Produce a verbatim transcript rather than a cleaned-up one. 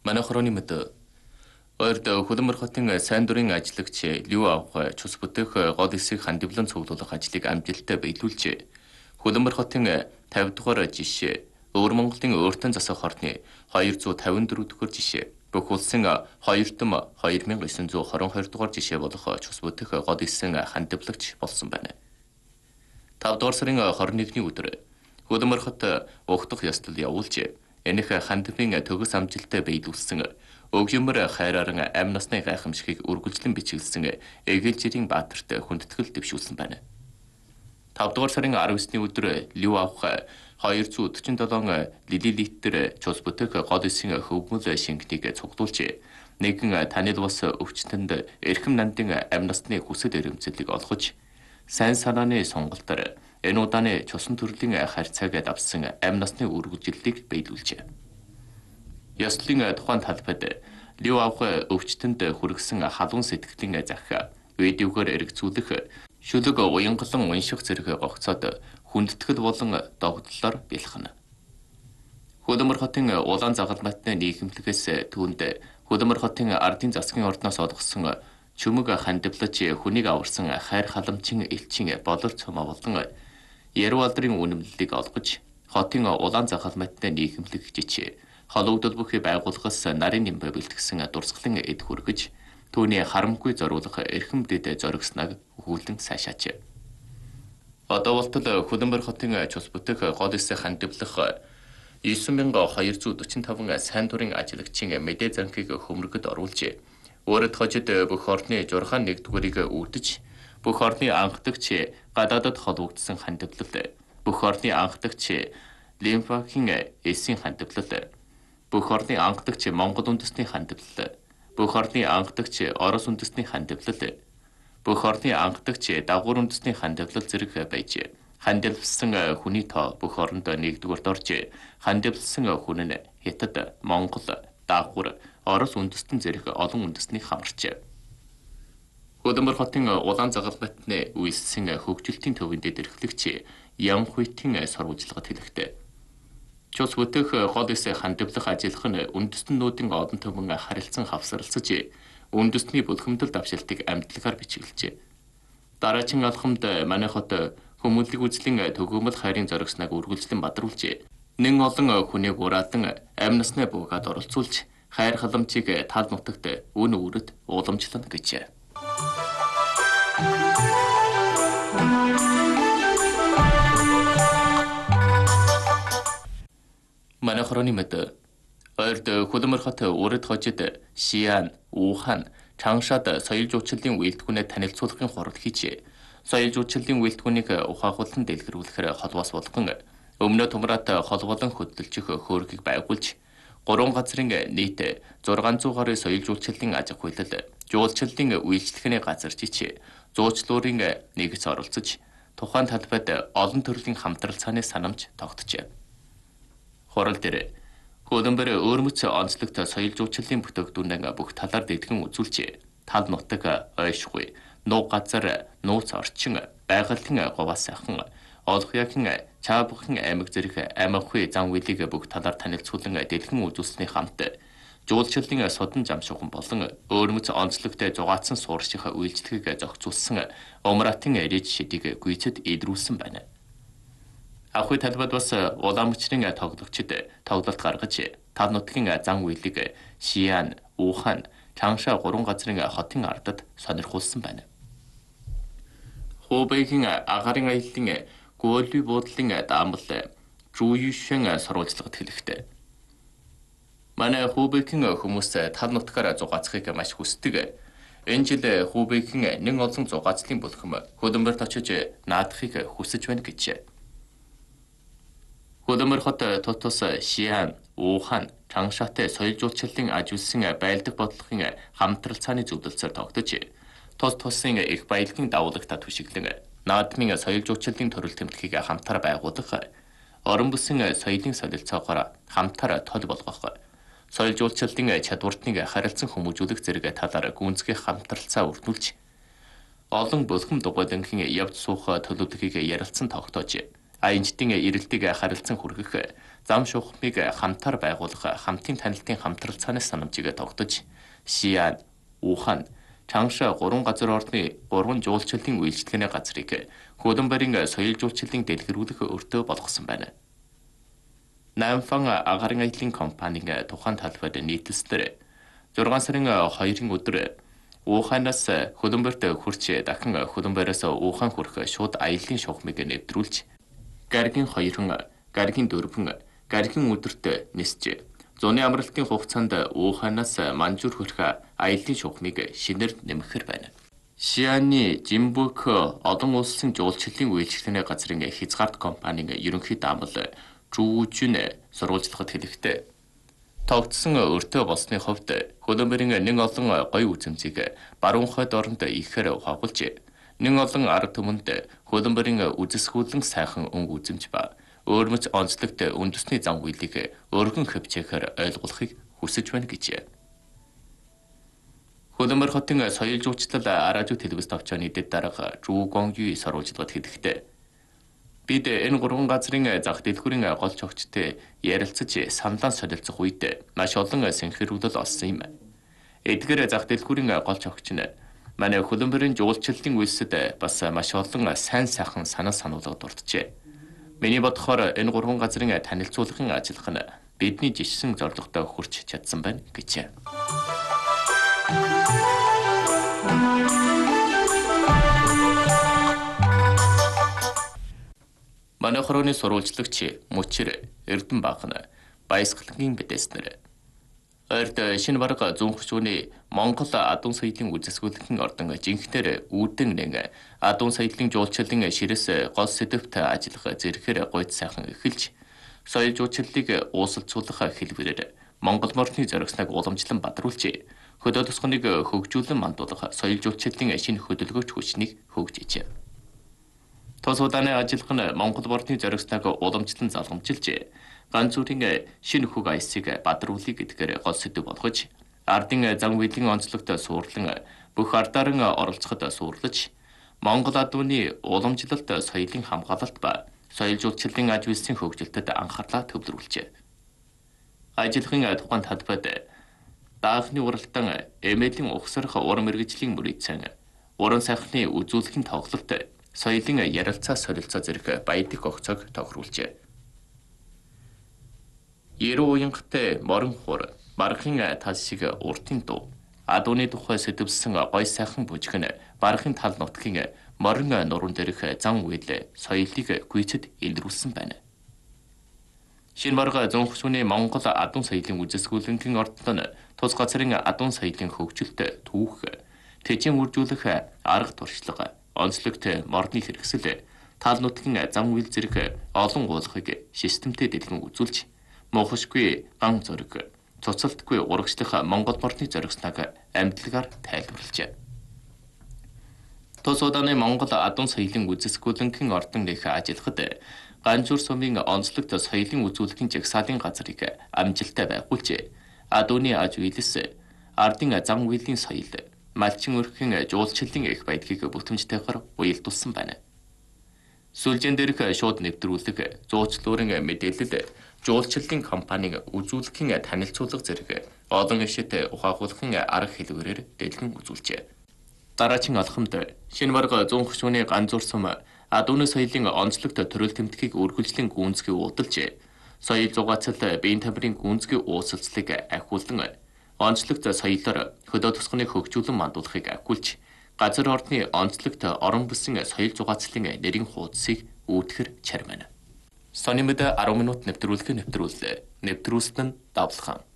Манай хорооны мэд ойрд Хөлбөмбөр хотын сайн дурын ажиллагч Лүү авах цус бүтээх гол эсийг хандивлан цуглуулах ажлыг амжилттай биелүүлжээ. Хөлбөмбөр хотын тавь дугаар жишээ Өвөр Монголын өөртөө засах хорны хоёр зуун тавин дөрөв дугаар жишээ бүх улсын хоёр том хоёр мянган девин зуун хорин хоёр дугаар жишээ болох цус бүтээх гол эсийн хандивлагч болсон байна. тавь дугаар сарын хорин нэгний өдөр Хөлбөмбөр хот угтах ёслол явуулжээ. Энэх хандивын төгс амжилттай биелүүлсэн өгөөмөр хайрааран амь насны гайхамшигыг үргэлжлэн бичиглсэн Эгээлжирийн Баатарт хүндэтгэл дэвшүүлсэн байна. тавь дугаар сарын арав есний өдөр Лүү авах хоёр зуун дөрвөн седем лилилитр цус бүтээх гол эсийн хөвгмөл шингэнийг цуглуулжээ. Нэгэн танил бас өвчтөнд эрхэм нандин амь насны хүсэл эрмэлзлийг олгож сайн санааны сонголтоор энэ удааны цусан төрлийн харьцааг давсан амь насны үргэлжлэлийг биелүүлжээ. Ёслолын тухайн талбайд Лүү авах өвчтөнд хүргэсэн халуун сэтгэлийн захиа видеогоор эргэцүүлэх шүлэг уянгалан унших зэрэг гогцоод хүндэтгэл болон догдлолоор бэлхэнэ. Хөлбөмбөр хотын улаан загалмайтны нийгэмлэгээс түүнд Хөлбөмбөр хотын ардын засгийн ордноос олгосон чүмэг хандивлаж хүнийг аварсан хайр халамжийн элчин болор цомоо болон Ярвалдрын үнэмлэлийг олгож хотын улаан загалмайтны нийгэмлэг жичээ хологдол бүхий байгууллагаас нарын нэмбэ бэлтгэсэн дурсгалын эд хүргэж түүний харамгүй зориулах эрхэм дэд зоригсныг өгүүлэн сайшаачээ. Одоо болтол Хөлбөмбөр хотын цус бүтээх гол эсээ хандивлах девин мянган хоёр зуун дөрвөн таван сайн дурын ажиллагчийн мэдээ занхийг хөмрөгөд оруулжээ. Өөрөд хожид бүх орны жургаан нэгдүгээрийг үүдэж бүх орны анхдагч гадаадад холбогдсон хандивлал, бүх орны анхдагч лимфахийн эсийн хандивлал, бүх орны анхдагч Монгол үндэсний хандивлал, бүх орны анхдагч Орос үндэсний хандивлал, бүх орны анхдагч дагуур үндэсний хандивлал зэрэг байжээ. Хандивлсан хүний тоо бүх оронд нэгдүгээрт орж, хандивлсан хүн нь Хятад, Монгол, дагуур, Орос үндэстэн зэрэг олон үндэсний хамарчээ. Хөлбөмбөр хотын улаан загалмайтны үйлсийн хөгжилтийн төвийн дэд эрхлэгч Ян Хуйтын сурвалжлагад хэлэхдээ цус бүтээх гол эсээ хандивлах ажиллах нь үндэстнүүдийн олон түмэн харилцан хавсарлцаж үндэстний бүлхэмдэл давшилтыг амтлагаар бичиглэжээ. Дараагийн алхамд манай хот хүмүүнлэг үзлийн төгөөмөл хайрын зоригсныг үргэлжлэн бадруулжээ. Нэн олон хүнийг ураадан амь насны буугаад оролцуулж хайр халамжийг тал нутагт үн үүрэд уламжлана гэжээ. Манай хорооны мэд ойрд Хөлбөмбөр хот урд хожид Шиан, Ухан, Чангшад соёл жуулчлалын үйлдвэрүүнээ танилцуулахын хурал хийжээ. Соёл жуулчлалын үйлдвэрүүнийг ухаагуулан дэлгэрүүлэхээр холбоос болгон өмнө тумраад холбоолон хөдөлж өгөх хөөргийг байгуулж гурван газрын нийт зургаан зуун гаруй соёл жуулчлалын аж ахуй хууль, жуулчлалын үйлчлэхний газар жичээ зуучлуурын нэгс оролцож тухайн талбайд олон төрлийн хамтрал цааны санамж тогтжээ. Хурал дээр Хөлбөмбөр өөрмөц онцлогт соёл жуулчлалын бүтээгдэхүүнээ бүх талаар дэдгэн үзүүлжээ. Тал нутаг, ойшгүй, нууг газар, нууц орчин, байгальын говаа сайхан, олох яхин, чаабхын аймаг зэрэг аймаггүй зан үйлийг бүх талаар танилцуулан дэдгэн үзүүлсний хамт жуулчлалын судан замшигхан болон өөрмөц онцлогт зугаацсан суурших үйлчлэгийг зохицуулсан умратын эрэж шидийг гүйцэд илрүүлсэн байна. Ахуй талбайд бас улаан мөчрийн тоглогчид тоглолт гаргаж тал нутгийн зан үйлийг Шиан, Ухан, Чангша гурван газрын хотын ардад сонирхуулсан байна. Хубэйгийн агарын аяллаа Гуолүй буудлын даамал Жуюшэн сурвалжлагад хэлэхдээ манай Хубэйгийн хүмүүс тал нутгаар зугаацахыг маш хүсдэг. Энэ жил Хубэйгийн нэн олон зугаацлын бүлхэм Хөлбөмбөрт очиж наадахыг хүсэж байна гэж. Хөлбөмбөр хот тутас Шиан, Ухан, Чангшатай соёл жуулчлалын аж үйлсийн байлдаг бодлогын хамтрал цааны зөвлөлцөөр тогтож тус тусын их баялагын давуулагта түшиглэн наадмын соёл жуулчлалын төрөл тэмдгийг хамтаар байгуулах, орон бүсийн соёлын солилцоогоор хамтаар тол болгох, соёл жуулчлалын чадвартныг харилцан хүмүүжүүлэх зэрэг талаар гүнзгий хамтралцаа өрнүүлж олон бүлхэм дугуйлангийн явж суух төлөвлөгөөг ярилцсан тогтоож Аянчдын эрэлтийг харилцан хүргэх, зам шухмыг хамтаар байгуулах хамтын танилтын хамтрал цаанаас санамжийг тогтож, Шиан, Ухан, Чангша гурван газар орны гурван жуулчлалын үйлчлэгээний газрыг Хөлбөмбөрийн соёл жуулчлалын дэлгэрүүлэх өртөө болгосон байна. Намфан агарын аяллын компанийн тухайн талбайд нийтлэлснээр зургаан сарын хоёрын өдөр Уханаас Хөлбөмбөрт хурч дахин Хөлбөмбөрөөс Ухан хүрэх шууд аяллын шухмыг нэвтрүүлж, гаригийн хоёрхан, гаригийн дөрвөн, гаригийн өдөрт нисж, зуны амралтын хугацаанд Уханаас Манжуур хүрэх аяллын шухмыг шинээр нэмэхээр байна. Шианы Жимбүк олон улсын жуулчлалын үйлчлэгээний газрын хязгаарт компанийн ерөнхий даамал Жүүжүн сурвалжлагад хэлэхдээ тогтсон өртөө болсны хувьд Хөлбөмбөрийн нэг олон гоё үзэмцийг баруун хойд оронд ихээр ухаагуулж, нэг олон арга түмэнд Хөлбөмбөрийн үзэсгүүлэн сайхан өнгө үзэмж ба өөрмөц онцлогт үндэсний зам үйлийг өргөн хөвчөөхөр ойлгуулахыг хүсэж байна гэж. Хөлбөмбөр хотын соёл жуулчлал радио телевиз товчооны дэд дарга Жүү Гонгюй сурвалжлагад хэлэхдээ бид энэ гурван газрын зах дэлгүүрийн голч огчтой ярилцаж саналаа солилцох үед маш олон синхрүүлэл олсон юм. Эдгээр зах дэлгүүрийн голч огч нь манай Хөлбөмбөрийн жуулчлалын үйлсэд бас маш олон сайн сайхан санал сануулга дурджээ. Миний бодохоор энэ гурван газрын танилцуулгын ажиллах нь бидний жишсэн зорилготой хүрч чадсан байна гэж. Манай хорооны сурвалжлагч Мөчир Эрдэнэбахан баясгалангийн бидэснэр ойрд шинэ бараг зүүн хурцууны Монгол адуун соёлын үзэсгүүлэхин ордон жинхнэр үүдэн нэг адуун соёлын жуулчлалын ширэс гол сэдвт ажиллах зэрэгээр гойд сайхан эхэлж, соёл жуулчлалыг уусалцуулах хэлбэрээр Монгол морны зоригсныг уламжлан бадруулж, хөдөө тосгоныг хөгжүүлэн мандуулах соёл жуулчлалын шинэ хөдөлгөөч хүчнийг хөгжиж. Тус удааны ажиллах нь Монгол морны зоригсныг уламжлан залгамжилж, ганц зүрийн шинэ хөг аясыг бадруулъя гэдгээр гол сэдэв болгож, ардын зан үйлийн онцлогт суурлан бүх ардааран оролцоход суурлаж, Монгол адууны уламжлалт соёлын хамгаалалт ба соёл жуулчлалын аж үйлсийн хөгжилтэд анхаарлаа төвлөрүүлжээ. Ажиллахын тухайн талбайд даахны уралдаан, эмээлийн ухсарх уран мэргэжлийн мөрийцэн, уран сайхны үзүүлэхин тоглолт, соёлын ярилцаа солилцоо зэрэг баядах огцог тохируулжээ. Ерөө уянгатай морин хур, барахын тал шиг уртын дуу, адууны тухай сэдвсэн гой сайхан бүжгэн, барахын тал нутгийн морин нуруунд дээрх зан үйл соёлыг гүйцэд илрүүлсэн байна. Шинэ бараг зүүн хурцууны Монгол адуун соёлын үзэсгүүлэнгийн ордон нь тус газрын адуун соёлын хөгжилт түүх, тэжээн үржүүлэх арга туршлага, онцлогт морны хэрэгсэл, тал нутгийн зам үйл зэрэг олон уулахыг системтэй дэлгэн үзүүлж, муухшгүй ган зөрөг, цуцалтгүй урагшлах Монгол морны зоригсныг амьдлагаар тайлбарлажээ. Тус удааны Монгол адуун соёлын үзэсгүүлэнгийн ордон нэх ажиллахад Ганжуур сумын онцлогт соёлын үзүүлэхин жагсаалын газрыг амжилттай байгуулж, адууны аж үйлс, ардын зан үйлийн соёл, малчин өрхийн жуулчлалын их байдгийг бүтэмжтэйгээр уялдуулсан байна. Сүлжээн дээрх шууд нэвтрүүлэг, зуучлуурын мэдээлэл, жуулчлалын компанийн үзүүлэхин танилцуулга зэрэг олон ишэд ухаагуулахын арга хэлбэрээр дэлгэн үзүүлжээ. Дараагийн алхамд шинэ бараг зүүн хурцууны Ганжуур сум адууны соёлын онцлогт төрөл тэмдгийг үргэлжлэн гүнзгий уудалж, соёл зугаацал биеийн тамирын гүнзгий уусалцлыг ахиулан, онцлогт соёлоор хөдөө тосгоныг хөгжүүлэн мандуулахыг ахиулж, газар орны онцлогт орон бүсийн соёл зугаацлын нэрийн хуудсыг үүдгэр чармана. Сонимд арван минут нэвтрүүлэг нэвтрүүллээ. Нэвтрүүлсэн нь Давлхан.